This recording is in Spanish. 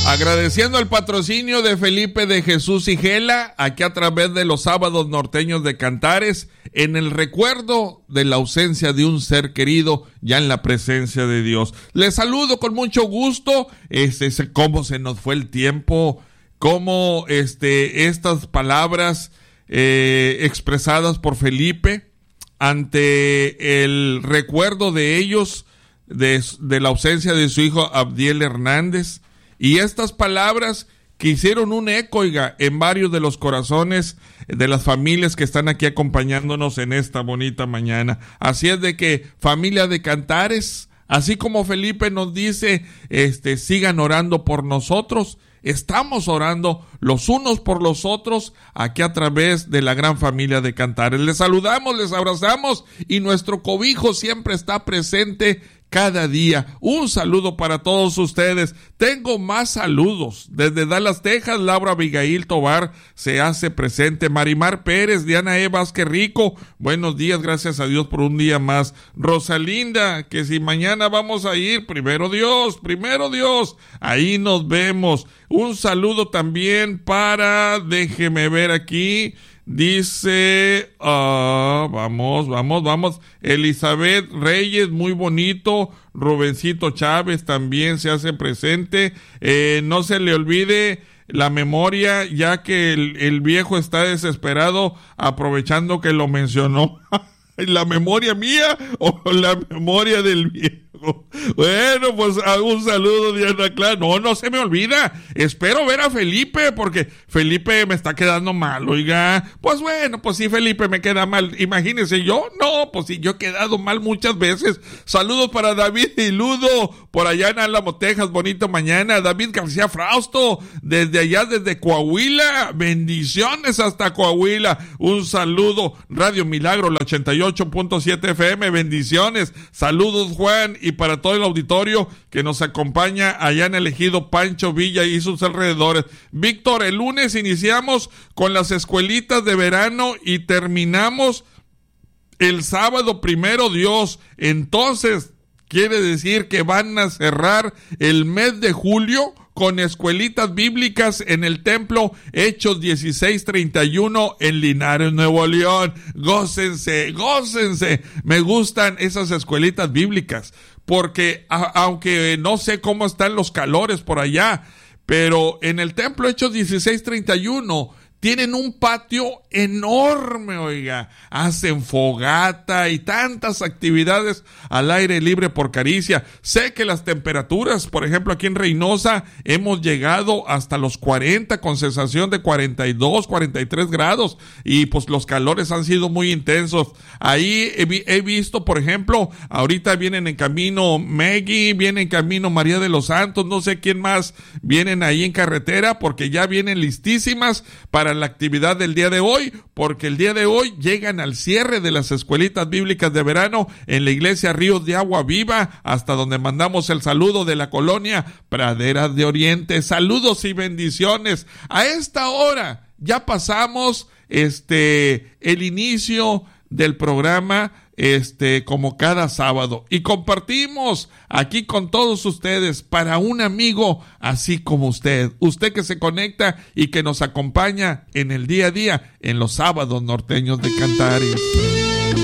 Agradeciendo el patrocinio de Felipe de Jesús y Gela, aquí a través de los sábados norteños de Cantares, en el recuerdo de la ausencia de un ser querido, ya en la presencia de Dios. Les saludo con mucho gusto, cómo se nos fue el tiempo, cómo estas palabras expresadas por Felipe, ante el recuerdo de ellos, de la ausencia de su hijo Abdiel Hernández, y estas palabras que hicieron un eco, en varios de los corazones de las familias que están aquí acompañándonos en esta bonita mañana. Así es de que, familia de Cantares, así como Felipe nos dice, sigan orando por nosotros, estamos orando los unos por los otros aquí a través de la gran familia de Cantares. Les saludamos, les abrazamos y nuestro cobijo siempre está presente cada día. Un saludo para todos ustedes. Tengo más saludos. Desde Dallas, Texas, Laura Abigail Tobar se hace presente. Marimar Pérez, Diana E. Vázquez Rico, buenos días, gracias a Dios por un día más. Rosalinda, que si mañana vamos a ir, primero Dios, ahí nos vemos. Un saludo también para, déjeme ver aquí, dice, vamos, Elizabeth Reyes, muy bonito. Rubencito Chávez también se hace presente. No se le olvide la memoria, ya que el viejo está desesperado, aprovechando que lo mencionó. ¿La memoria mía o la memoria del viejo? Bueno, pues un saludo, Diana Clara. No se me olvida. Espero ver a Felipe, porque Felipe me está quedando mal, oiga. Pues bueno, pues sí, Felipe me queda mal. Imagínese yo. No, pues sí, yo he quedado mal muchas veces. Saludos para David y Ludo, por allá en Álamo, Texas. Bonito mañana. David García Frausto, desde allá, desde Coahuila. Bendiciones hasta Coahuila. Un saludo. Radio Milagro, la 88.7 FM. Bendiciones. Saludos, Juan. Y para todo el auditorio que nos acompaña allá en el ejido Pancho Villa y sus alrededores. Víctor, el lunes iniciamos con las escuelitas de verano y terminamos el sábado, primero Dios. Entonces, quiere decir que van a cerrar el mes de julio con escuelitas bíblicas en el templo Hechos 16:31 en Linares, Nuevo León. Gócense. Me gustan esas escuelitas bíblicas, porque aunque no sé cómo están los calores por allá, pero en el templo Hechos 16:31 tienen un patio enorme, oiga. Hacen fogata y tantas actividades al aire libre por Caricia. Sé que las temperaturas, por ejemplo, aquí en Reynosa, hemos llegado hasta los 40, con sensación de 42, 43 grados. Y pues los calores han sido muy intensos. Ahí he visto, por ejemplo, ahorita vienen en camino Maggie, viene en camino María de los Santos, no sé quién más vienen ahí en carretera, porque ya vienen listísimas para la actividad del día de hoy, porque el día de hoy llegan al cierre de las escuelitas bíblicas de verano en la iglesia Ríos de Agua Viva, hasta donde mandamos el saludo de la colonia Praderas de Oriente. Saludos y bendiciones. A esta hora ya pasamos el inicio del programa, como cada sábado, y compartimos aquí con todos ustedes para un amigo así como usted que se conecta y que nos acompaña en el día a día en los sábados norteños de Cantares.